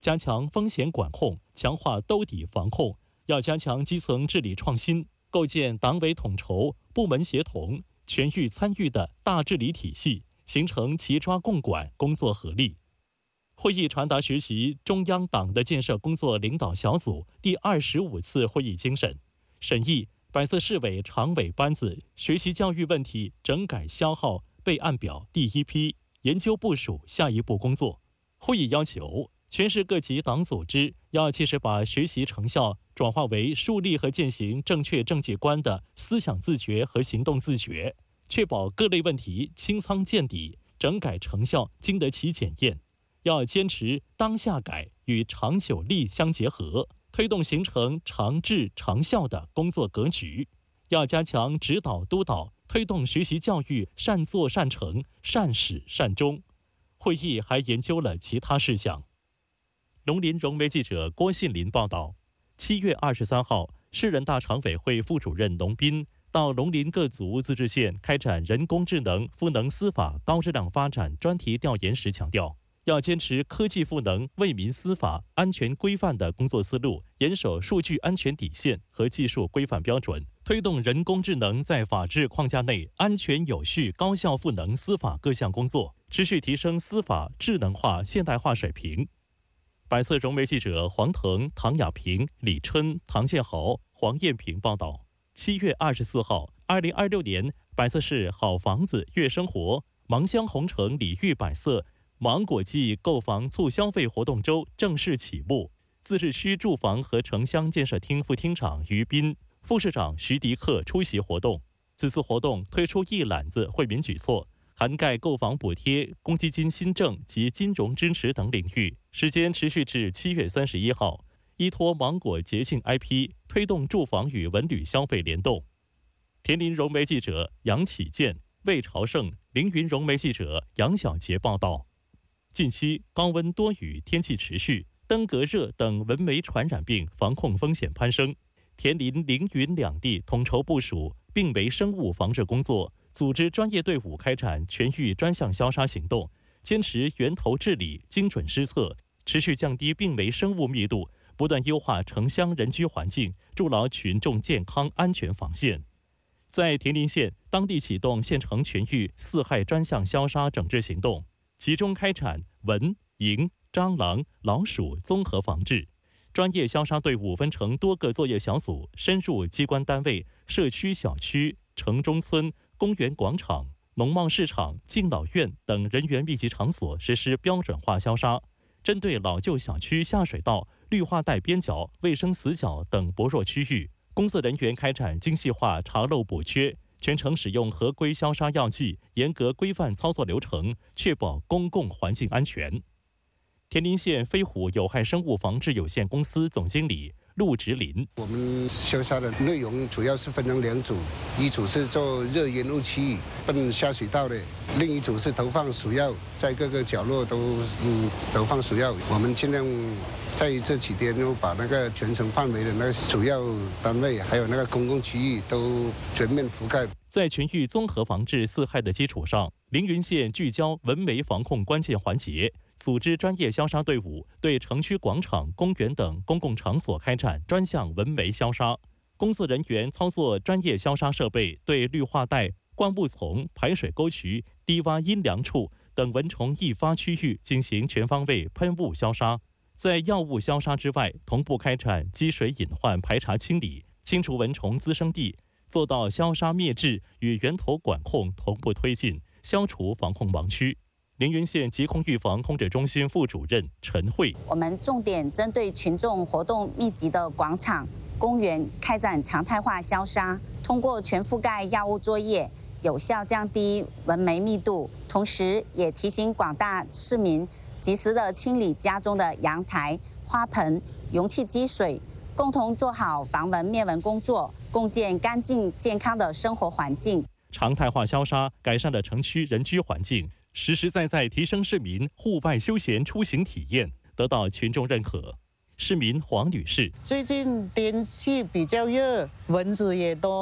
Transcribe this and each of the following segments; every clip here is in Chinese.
加强风险管控，强化兜底防控。要加强基层治理创新，构建党委统筹、部门协同、全域参与的大治理体系，形成齐抓共管工作合力。会议传达学习中央党的建设工作领导小组第25次会议精神，审议百色市委常委班子学习教育问题整改消耗备案表第一批，研究部署下一步工作。会议要求全市各级党组织要切实把学习成效转化为树立和践行正确政绩观的思想自觉和行动自觉，确保各类问题清仓见底，整改成效经得起检验。要坚持当下改与长久力相结合，推动形成长治长效的工作格局。要加强指导督导，推动学习教育善作善成、善始善终。会议还研究了其他事项。农林融媒记者郭信林报道，7月23号，市人大常委会副主任农斌到农林各族自治县开展人工智能赋能司法高质量发展专题调研时强调，要坚持科技赋能为民司法安全规范的工作思路，严守数据安全底线和技术规范标准，推动人工智能在法治框架内安全有序、高效赋能司法各项工作，持续提升司法智能化现代化水平。百色融媒记者黄腾、唐亚平、李春、唐建豪、黄艳平报道，7月24号，2026年百色市好房子悦生活芒乡红城礼遇百色芒果季购房促消费活动周正式启幕。自治区住房和城乡建设厅副厅长于斌、副市长徐迪克出席活动。此次活动推出一揽子惠民举措，涵盖购房补贴、公积金新政及金融支持等领域，时间持续至7月31号。依托芒果节庆 IP， 推动住房与文旅消费联动。田林融媒记者杨启建、魏朝胜、凌云融媒记者杨小杰报道。近期高温多雨天气持续，登革热等蚊媒传染病防控风险攀升。田林、凌云两地统筹部署病媒生物防治工作，组织专业队伍开展全域专项消杀行动，坚持源头治理、精准施策，持续降低病媒生物密度，不断优化城乡人居环境，筑牢群众健康安全防线。在田林县，当地启动县城全域4害专项消杀整治行动，集中开展蚊、蝇、蟑螂、老鼠综合防治。专业消杀队伍分成多个作业小组，深入机关单位、社区小区、城中村、公园广场、农贸市场、敬老院等人员密集场所实施标准化消杀。针对老旧小区下水道、绿化带边角、卫生死角等薄弱区域，工作人员开展精细化查漏补缺，全程使用合规消杀药剂，严格规范操作流程，确保公共环境安全。田林县飞虎有害生物防治有限公司总经理陆植林： 我们消杀的内容主要是分成2组，一组是做热烟雾区域奔下水道的，另一组是投放鼠药，在各个角落都投放鼠药。我们尽量在这几天就把那个全省范围的那个主要单位还有那个公共区域都全面覆盖。 在全域综合防治4害的基础上，凌云县聚焦蚊媒防控关键环节，组织专业消杀队伍对城区广场、公园等公共场所开展专项蚊媒消杀。工作人员操作专业消杀设备，对绿化带、灌木丛、排水沟渠、低洼阴凉处等蚊虫易发区域进行全方位喷雾消杀。在药物消杀之外，同步开展积水隐患排查清理，清除蚊虫滋生地，做到消杀灭治与源头管控同步推进，消除防控盲区。凌云县疾控预防控制中心副主任陈慧： 我们重点针对群众活动密集的广场、公园开展常态化消杀，通过全覆盖药物作业，有效降低蚊媒密度，同时也提醒广大市民及时的清理家中的阳台、花盆、容器积水，共同做好防蚊灭蚊工作，共建干净健康的生活环境。 常态化消杀改善了城区人居环境，实实在在提升市民户外休闲出行体验，得到群众认可。市民黄女士： 最近天气比较热，蚊子也多，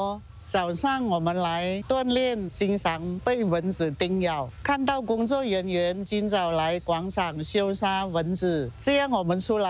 早上我们来锻炼，经常被蚊子叮咬，看到工作人员今早来广场消杀蚊子，这样我们出来